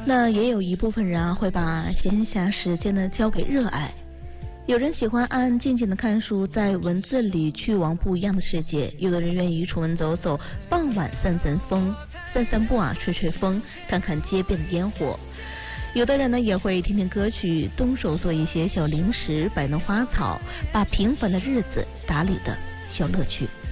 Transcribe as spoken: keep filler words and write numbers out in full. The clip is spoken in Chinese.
那也有一部分人啊，会把闲暇时间呢交给热爱。有人喜欢安安静静的看书，在文字里去往不一样的世界；有的人愿意出门走走，傍晚散散风、散散步啊，吹吹风，看看街边的烟火。有的人呢也会听听歌曲，动手做一些小零食，摆弄花草，把平凡的日子打理的小乐趣。